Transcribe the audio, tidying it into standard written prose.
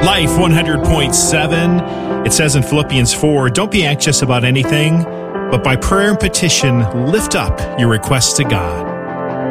Life 100.7. It says in Philippians 4, don't be anxious about anything, but by prayer and petition, lift up your requests to God.